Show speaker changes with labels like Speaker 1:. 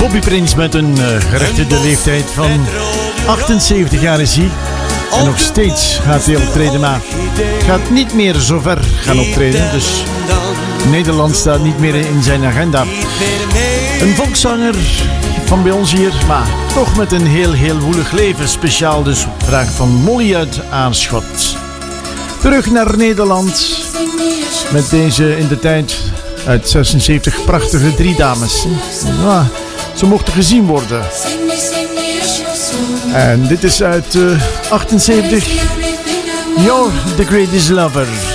Speaker 1: Bobby Prince met een gerechtigde leeftijd van 78 jaar is hij. En nog steeds gaat hij optreden, maar gaat niet meer zo ver gaan optreden. Dus Nederland staat niet meer in zijn agenda. Een volkszanger van bij ons hier, maar toch met een heel woelig leven. Speciaal dus vraag van Molly uit Aarschot. Terug naar Nederland met deze in de tijd uit 76 prachtige drie dames. Ja, ze mochten gezien worden. En dit is uit 78. You're the greatest lover.